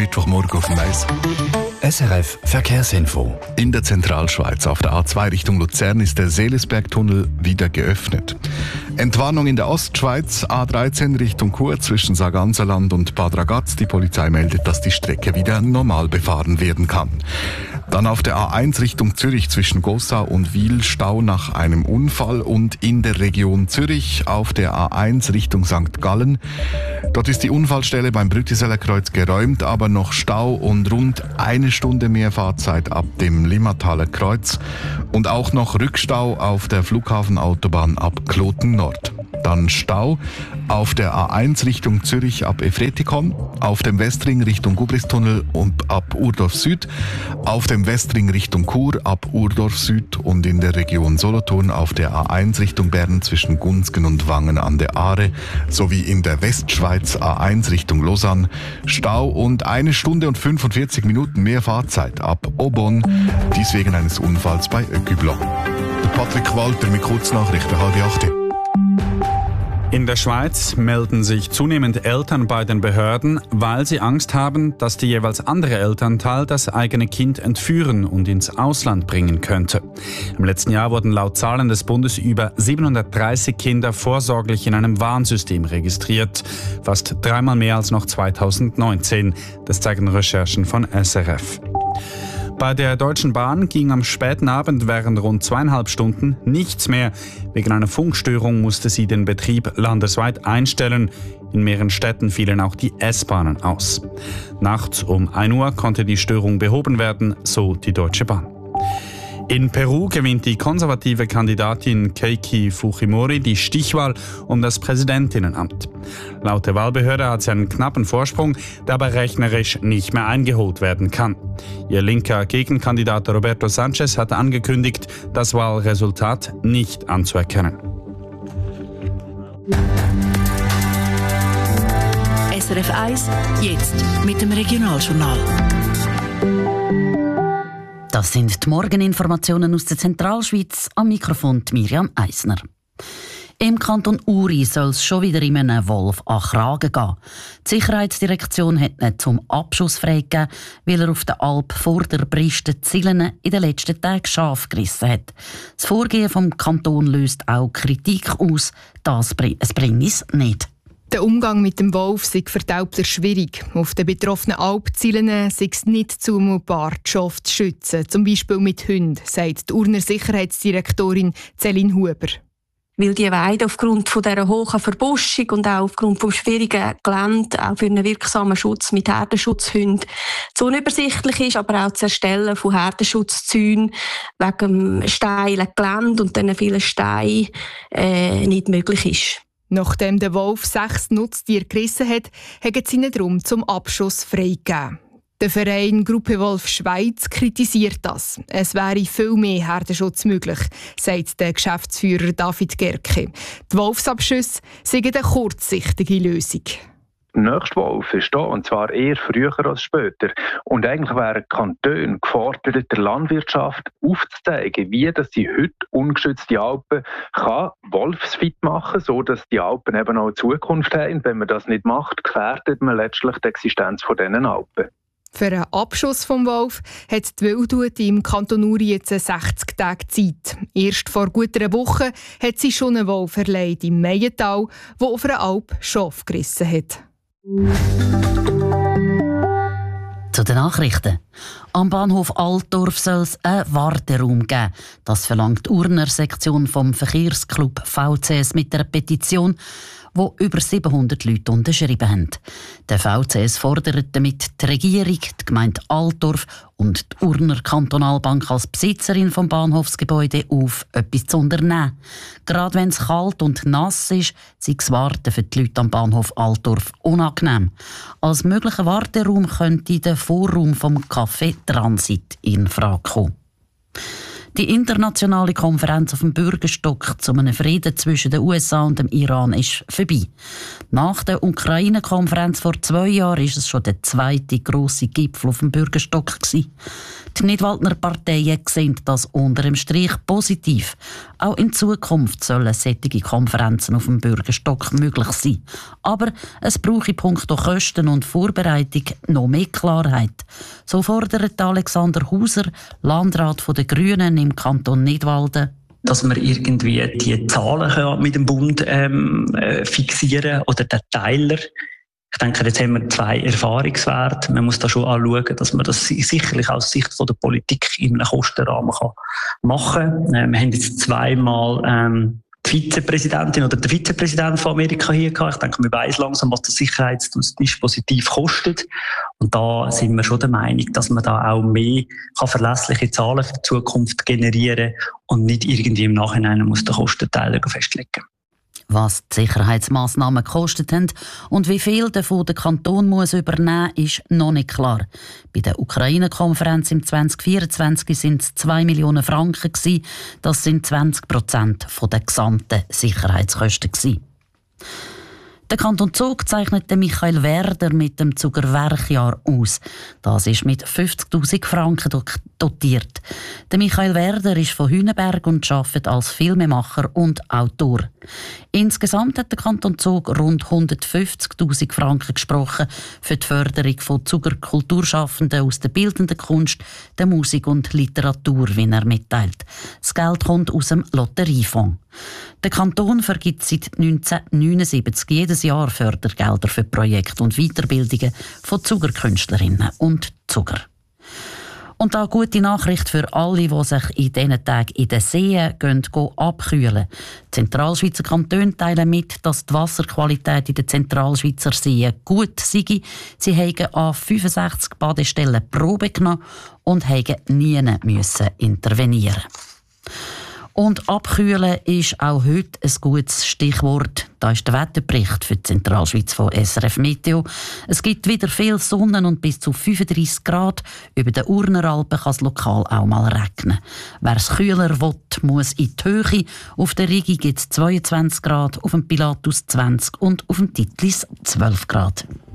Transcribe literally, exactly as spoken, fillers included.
Mittwochmorgen auf dem Eis. S R F Verkehrsinfo. In der Zentralschweiz auf der A zwei Richtung Luzern ist der Seelisbergtunnel wieder geöffnet. Entwarnung in der Ostschweiz, A dreizehn Richtung Chur zwischen Sarganserland und Bad Ragaz. Die Polizei meldet, dass die Strecke wieder normal befahren werden kann. Dann auf der A eins Richtung Zürich zwischen Gossau und Wil Stau nach einem Unfall und in der Region Zürich auf der A eins Richtung Sankt Gallen. Dort ist die Unfallstelle beim Brütiseler Kreuz geräumt, aber noch Stau und rund eine Stunde mehr Fahrzeit ab dem Limmataler Kreuz und auch noch Rückstau auf der Flughafenautobahn ab Kloten Nord. Dann Stau auf der A eins Richtung Zürich ab Efretikon, auf dem Westring Richtung Gubristunnel und ab Urdorf Süd, auf dem Westring Richtung Chur ab Urdorf Süd und in der Region Solothurn auf der A eins Richtung Bern zwischen Gunzgen und Wangen an der Aare sowie in der Westschweiz A eins Richtung Lausanne Stau und eine Stunde und fünfundvierzig Minuten mehr Fahrzeit ab Aubonne, dies wegen eines Unfalls bei Öcüblon. Patrick Walter mit Kurznachrichten, halb acht. In der Schweiz melden sich zunehmend Eltern bei den Behörden, weil sie Angst haben, dass der jeweils andere Elternteil das eigene Kind entführen und ins Ausland bringen könnte. Im letzten Jahr wurden laut Zahlen des Bundes über siebenhundertdreißig Kinder vorsorglich in einem Warnsystem registriert. Fast dreimal mehr als noch zweitausendneunzehn. Das zeigen Recherchen von S R F. Bei der Deutschen Bahn ging am späten Abend während rund zweieinhalb Stunden nichts mehr. Wegen einer Funkstörung musste sie den Betrieb landesweit einstellen. In mehreren Städten fielen auch die S-Bahnen aus. Nachts um ein Uhr konnte die Störung behoben werden, so die Deutsche Bahn. In Peru gewinnt die konservative Kandidatin Keiki Fujimori die Stichwahl um das Präsidentinnenamt. Laut der Wahlbehörde hat sie einen knappen Vorsprung, der aber rechnerisch nicht mehr eingeholt werden kann. Ihr linker Gegenkandidat Roberto Sanchez hat angekündigt, das Wahlresultat nicht anzuerkennen. S R F eins, jetzt mit dem Regionaljournal. Das sind die Morgeninformationen aus der Zentralschweiz. Am Mikrofon Miriam Eisner. Im Kanton Uri soll es schon wieder in einem Wolf an Kragen gehen. Die Sicherheitsdirektion hat ihn zum Abschuss freigegeben, weil er auf der Alp vor der Briste Zillen in den letzten Tagen Schafe gerissen hat. Das Vorgehen vom Kanton löst auch Kritik aus. Das es bringt es nicht. Der Umgang mit dem Wolf sei verdaubler schwierig. Auf den betroffenen Alpzielen sei es nicht zumutbar, die Schafe zu schützen, zum Beispiel mit Hunden, sagt die Urner Sicherheitsdirektorin Céline Huber. Weil die Weide aufgrund von dieser hohen Verbuschung und auch aufgrund des schwierigen Gelände auch für einen wirksamen Schutz mit Herdenschutzhunden zu unübersichtlich ist, aber auch das Erstellen von Herdenschutzzäunen wegen dem steilen Gelände und diesen vielen Steinen äh, nicht möglich ist. Nachdem der Wolf sechs Nutztiere gerissen hat, haben sie ihn darum zum Abschuss freigegeben. Der Verein Gruppe Wolf Schweiz kritisiert das. Es wäre viel mehr Herdenschutz möglich, sagt der Geschäftsführer David Gerke. Die Wolfsabschüsse seien eine kurzsichtige Lösung. Der nächste Wolf ist da, und zwar eher früher als später. Und eigentlich wären Kantone gefordert, der Landwirtschaft aufzuzeigen, wie dass sie heute ungeschützte Alpen kann wolfsfit machen kann, sodass die Alpen eben auch eine Zukunft haben. Wenn man das nicht macht, gefährdet man letztlich die Existenz von diesen Alpen. Für einen Abschuss vom Wolf hat die Wildhut im Kanton Uri jetzt sechzig Tage Zeit. Erst vor gut einer Woche hat sie schon einen Wolf erlegt im Meiental, der auf einer Alp Schaf gerissen hat. Zu den Nachrichten. Am Bahnhof Altdorf soll es einen Warteraum geben. Das verlangt die Urner Sektion vom Verkehrsclub V C S mit einer Petition, wo über siebenhundert Leute unterschrieben haben. Der V C S fordert damit die Regierung, die Gemeinde Altdorf und die Urner Kantonalbank als Besitzerin vom Bahnhofsgebäude auf, etwas zu unternehmen. Gerade wenn es kalt und nass ist, sei das Warten für die Leute am Bahnhof Altdorf unangenehm. Als möglicher Warteraum könnte der Vorraum vom Café Transit in Frage kommen. Die internationale Konferenz auf dem Bürgerstock zu einem Frieden zwischen den U S A und dem Iran ist vorbei. Nach der Ukraine-Konferenz vor zwei Jahren ist es schon der zweite grosse Gipfel auf dem Bürgerstock gewesen. Die Nidwaldner Parteien sehen das unter dem Strich positiv. Auch in Zukunft sollen solche Konferenzen auf dem Bürgerstock möglich sein. Aber es brauche punkto Kosten und Vorbereitung noch mehr Klarheit. So fordert Alexander Hauser, Landrat der Grünen im Kanton Nidwalden, dass man irgendwie die Zahlen mit dem Bund ähm, fixieren oder den Teiler. Ich denke, jetzt haben wir zwei Erfahrungswerte. Man muss da schon anschauen, dass man das sicherlich aus Sicht von der Politik in einem Kostenrahmen kann machen kann. Äh, wir haben jetzt zweimal ähm, die Vizepräsidentin oder der Vizepräsident von Amerika hier gehabt. Ich denke, wir weiss langsam, was das Sicherheitsdispositiv kostet. Und da sind wir schon der Meinung, dass man da auch mehr kann verlässliche Zahlen für die Zukunft generieren und nicht irgendwie im Nachhinein muss den Kostenteiler festlegen. Was die Sicherheitsmassnahmen gekostet haben und wie viel davon der Kanton muss übernehmen muss, ist noch nicht klar. Bei der Ukraine-Konferenz im zwanzig vierundzwanzig waren es zwei Millionen Franken. Das sind zwanzig Prozent der gesamten Sicherheitskosten. Der Kanton Zug zeichnet den Michael Werder mit dem Zuger Werkjahr aus. Das ist mit fünfzigtausend Franken dotiert. Der Michael Werder ist von Hünenberg und arbeitet als Filmemacher und Autor. Insgesamt hat der Kanton Zug rund hundertfünfzigtausend Franken gesprochen für die Förderung von Zuger Kulturschaffenden aus der bildenden Kunst, der Musik und Literatur, wie er mitteilt. Das Geld kommt aus dem Lotteriefonds. Der Kanton vergibt seit neunzehnhundertneunundsiebzig jedes Jahr Fördergelder für Projekte und Weiterbildungen von Zugerkünstlerinnen und Zuger. Und da gute Nachricht für alle, die sich in diesen Tagen in den Seen gehen, gehen abkühlen. Die Zentralschweizer Kantone teilen mit, dass die Wasserqualität in den Zentralschweizer Seen gut sei. Sie haben an fünfundsechzig Badestellen Probe genommen und haben nie müssen intervenieren. Und abkühlen ist auch heute ein gutes Stichwort. Da ist der Wetterbericht für die Zentralschweiz von S R F Meteo. Es gibt wieder viel Sonne und bis zu fünfunddreissig Grad. Über den Urneralpen kann es lokal auch mal regnen. Wer es kühler will, muss in die Höhe. Auf der Rigi gibt es zweiundzwanzig Grad, auf dem Pilatus zwanzig und auf dem Titlis zwölf Grad.